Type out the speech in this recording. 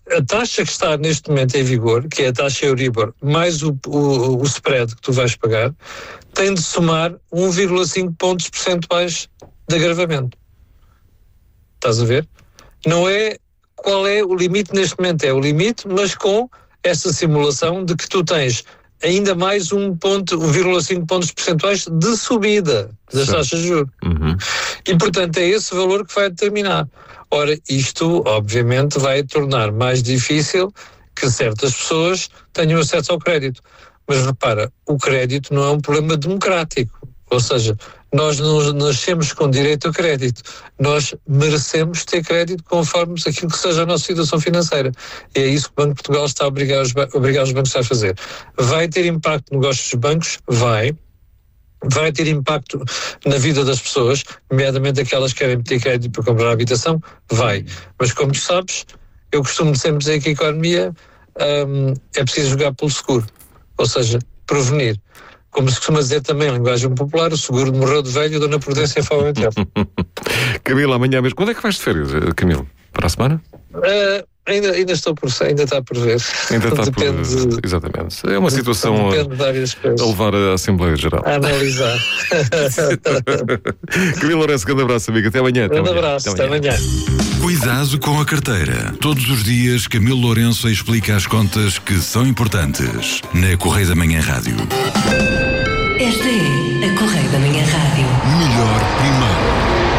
a taxa que está neste momento em vigor, que é a taxa Euribor, mais o spread que tu vais pagar, tem de somar 1,5 pontos percentuais de agravamento. Estás a ver? Não é qual é o limite neste momento, é o limite, mas com essa simulação de que tu tens ainda mais 1,5 pontos percentuais de subida das taxas de juros. E, portanto, é esse valor que vai determinar. Ora, isto, obviamente, vai tornar mais difícil que certas pessoas tenham acesso ao crédito. Mas, repara, o crédito não é um problema democrático. Ou seja, nós não nascemos com direito a crédito. Nós merecemos ter crédito conforme aquilo que seja a nossa situação financeira. E é isso que o Banco de Portugal está a obrigar os bancos a fazer. Vai ter impacto no negócio dos bancos? Vai ter impacto na vida das pessoas, nomeadamente aquelas que querem ter crédito para comprar a habitação? Vai. Mas como tu sabes, eu costumo sempre dizer que a economia é preciso jogar pelo seguro. Ou seja, prevenir. Como se costuma dizer também em linguagem popular, o seguro de morreu de velho, a Dona Prudência fala em tempo. Camilo, amanhã mesmo. Quando é que vais de férias, Camilo? Para a semana? Ainda está por ver. Ainda está por ver. Exatamente. É uma situação a levar à Assembleia Geral. A analisar. Camilo Lourenço, grande abraço, amigo. Até amanhã. Grande abraço, até amanhã. Cuidado com a carteira. Todos os dias, Camilo Lourenço explica as contas que são importantes na Correio da Manhã Rádio. Esta é a Correio da Manhã Rádio. Melhor primeiro.